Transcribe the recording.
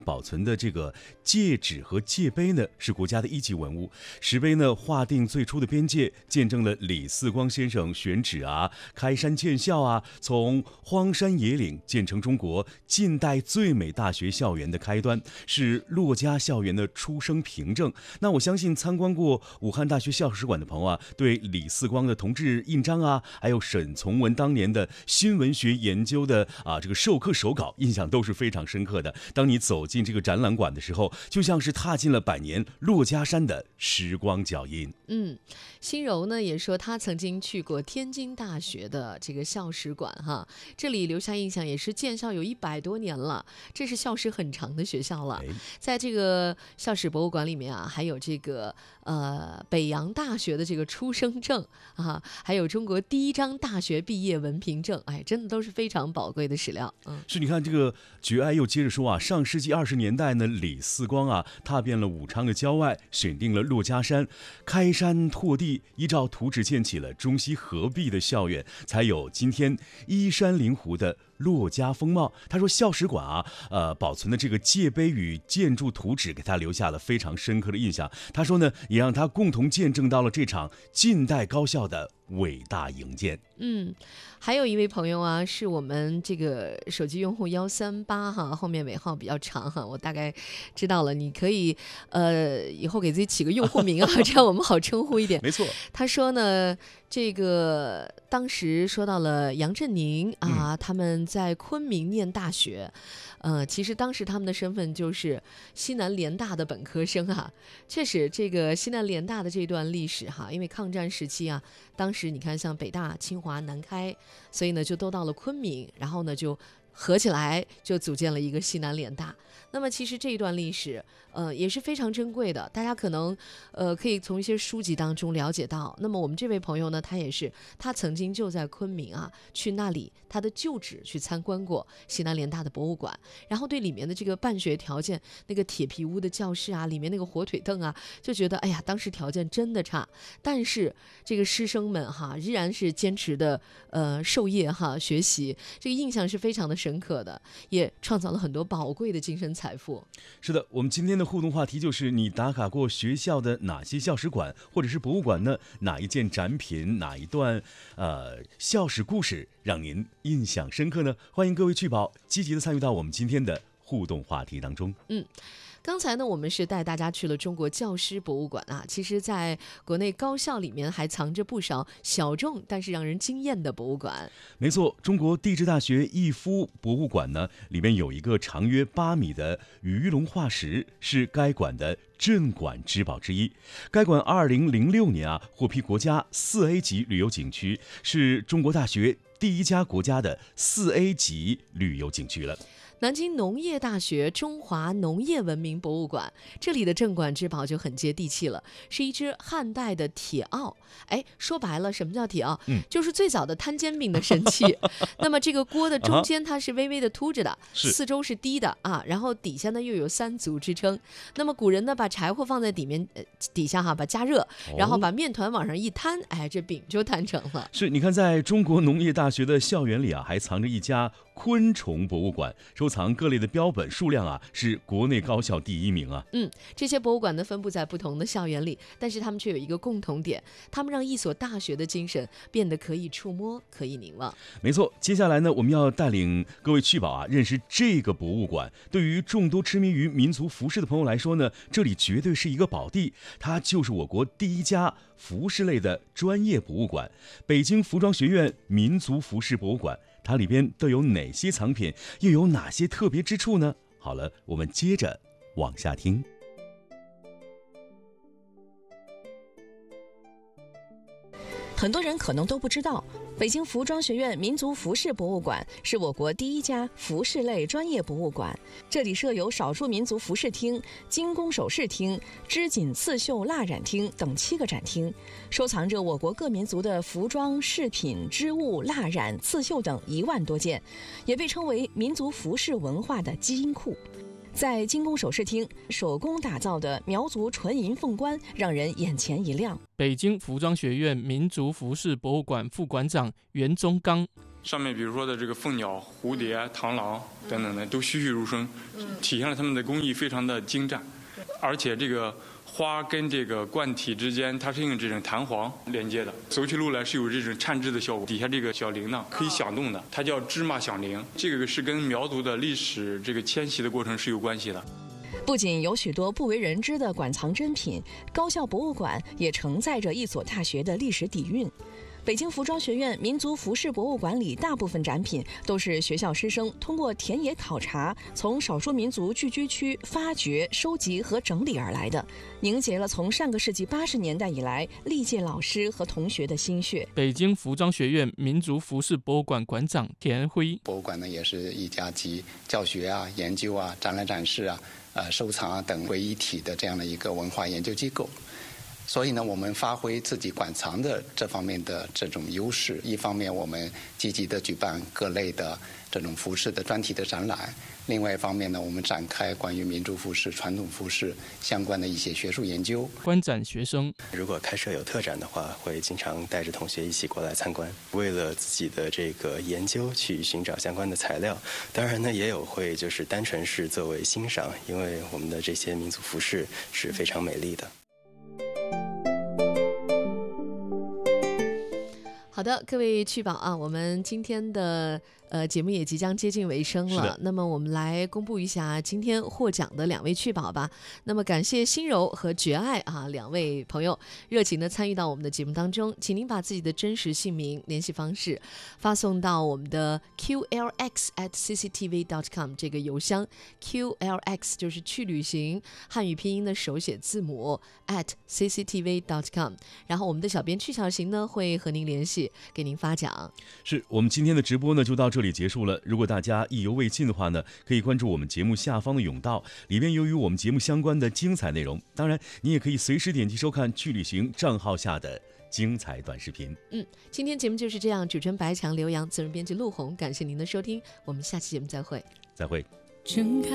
保存的这个界纸和界碑呢，是国家的一级文物。石碑呢，划定最初的边界，见证了李四光先生选址啊、开山建校啊，从荒山野岭建成中国近代最美大学校园的开端，是骆家校园的出生凭证。那我相信参观过武汉大学校史馆的朋友啊，对李四光的同志印章啊，还有沈从文当年的新文学研究的这个授课手稿，印象都是非常深刻的。当你走进这个展览馆的时候，就像是踏进了百年骆家山的时光脚印。 心柔呢也说他曾经去过天津大学的这个校史馆哈，这里留下印象也是建校有100多年了，这是校史很长的学校了。在这个校史博物馆里面啊，还有这个北洋大学的这个出生证啊，还有中国第1张大学毕业文凭证，真的都是非常宝贵的史料。 是，你看这个绝爱又接着说啊，上世纪20年代呢，李四光啊踏遍了武昌的郊外，选定了骆家山，开山拓地，依照图纸建起了中西合璧的校园，才有今天依山临湖的骆家风貌。他说校史馆啊，保存的这个界碑与建筑图纸给他留下了非常深刻的印象。他说呢，也让他共同见证到了这场近代高校的伟大营建。 还有一位朋友啊，是我们这个手机用户138哈，后面尾号比较长哈，我大概知道了，你可以以后给自己起个用户名啊，这样我们好称呼一点。 没错， 他说呢，这个当时说到了杨振宁啊，他们在昆明念大学，其实当时他们的身份就是西南联大的本科生啊。确实，这个西南联大的这段历史哈，因为抗战时期啊，当时你看像北大、清华、南开，所以呢就都到了昆明，然后呢就合起来就组建了一个西南联大。那么其实这一段历史也是非常珍贵的，大家可能可以从一些书籍当中了解到。那么我们这位朋友呢，他曾经就在昆明啊，去那里他的旧址去参观过西南联大的博物馆，然后对里面的这个办学条件，那个铁皮屋的教室啊，里面那个火腿凳啊，就觉得哎呀，当时条件真的差，但是这个师生们哈依然是坚持的授业哈学习，这个印象是非常的深刻的，也创造了很多宝贵的精神财富。 是的，我们今天的互动话题就是你打卡过学校的哪些校史馆或者是博物馆呢？哪一件展品，哪一段校史故事让您印象深刻呢？欢迎各位聚宝积极的参与到我们今天的互动话题当中。 刚才呢，我们是带大家去了中国教师博物馆啊。其实，在国内高校里面还藏着不少小众但是让人惊艳的博物馆。 没错，中国地质大学逸夫博物馆呢，里面有一个长约8米的鱼龙化石，是该馆的镇馆之宝之一。该馆2006年获批国家4A 级旅游景区，是中国大学第1家国家的4A 级旅游景区了。 南京农业大学中华农业文明博物馆，这里的镇馆之宝就很接地气了，是一只汉代的铁鏊。说白了，什么叫铁鏊？就是最早的摊煎饼的神器。那么这个锅的中间它是微微的凸着的，四周是低的啊，然后底下呢又有3足支撑。那么古人呢把柴火放在底下哈，把加热，然后把面团往上一摊，这饼就摊成了。 是，你看在中国农业大学的校园里还藏着一家昆虫博物馆，收藏各类的标本数量是国内高校第1名啊。 这些博物馆呢分布在不同的校园里，但是他们却有一个共同点，他们让一所大学的精神变得可以触摸，可以凝望。 没错，接下来呢，我们要带领各位聚宝认识这个博物馆。对于众多痴迷于民族服饰的朋友来说呢，这里绝对是一个宝地，它就是我国第1家服饰类的专业博物馆——北京服装学院民族服饰博物馆。它里边都有哪些藏品，又有哪些特别之处呢？好了，我们接着往下听。 很多人可能都不知道，北京服装学院民族服饰博物馆是我国第1家服饰类专业博物馆。这里设有少数民族服饰厅、精工首饰厅、织锦刺绣蜡染厅等7个展厅，收藏着我国各民族的服装、饰品、织物、蜡染、刺绣等1万多件，也被称为民族服饰文化的基因库。在精工首饰厅，手工打造的苗族纯银凤冠让人眼前一亮。 北京服装学院民族服饰博物馆副馆长袁宗刚， 上面比如说的这个凤鸟、蝴蝶、螳螂等等的都栩栩如生，体现了他们的工艺非常的精湛，而且这个花跟这个冠体之间，它是用这种弹簧连接的，走起路来是有这种颤支的效果。底下这个小铃铛可以响动的，它叫芝麻响铃，这个是跟苗族的历史这个迁徙的过程是有关系的。 不仅有许多不为人知的馆藏珍品，高校博物馆也承载着一所大学的历史底蕴。北京服装学院民族服饰博物馆里大部分展品都是学校师生通过田野考察，从少数民族聚居区发掘、收集和整理而来的，凝结了从上个世纪80年代以来历届老师和同学的心血。 北京服装学院民族服饰博物馆馆长田辉： 博物馆呢也是一家集教学啊、研究啊、展览展示啊、收藏啊等为一体的这样的一个文化研究机构。所以呢，我们发挥自己馆藏的这方面的这种优势，一方面我们积极的举办各类的这种服饰的专题的展览，另外一方面呢，我们展开关于民族服饰、传统服饰相关的一些学术研究。 观展学生如果开设有特展的话，会经常带着同学一起过来参观，为了自己的这个研究去寻找相关的材料。当然呢，也有会就是单纯是作为欣赏，因为我们的这些民族服饰是非常美丽的。 好的，各位趣宝啊，我们今天的节目也即将接近尾声了。那么我们来公布一下今天获奖的2位趣宝吧。那么感谢心柔和绝爱啊2位朋友热情的参与到我们的节目当中，请您把自己的真实姓名、联系方式发送到我们的 qlx@cctv.com 这个邮箱。qlx 就是去旅行汉语拼音的手写字母 @cctv.com， 然后我们的小编曲小行呢会和您联系，给您发奖。 是我们今天的直播呢就到这里结束了。如果大家意犹未尽的话呢，可以关注我们节目下方的甬道，里面有与我们节目相关的精彩内容。当然你也可以随时点击收看去旅行账号下的精彩短视频。 今天节目就是这样，主持人白强、刘洋，责任编辑陆红，感谢您的收听，我们下期节目再会。